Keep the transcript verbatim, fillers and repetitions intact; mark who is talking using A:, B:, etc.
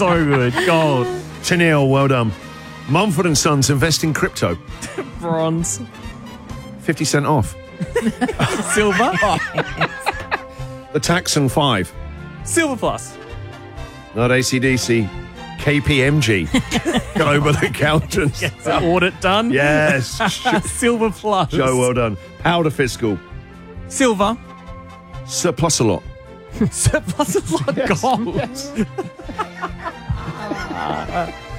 A: So good. Gold.
B: Chanel, well done. Mumford and Sons invest in crypto.
A: Bronze.
B: fifty cent off.
A: Silver.
B: The Taxon five.
A: Silver plus.
B: Not A C D C. K P M G. Global Accountants.
A: Yes, audit done.
B: Yes.
A: Silver plus.
B: Joe, well done. Powder Fiscal.
A: Silver.
B: Surplus a lot.
A: Surplus of gold.
B: Yes.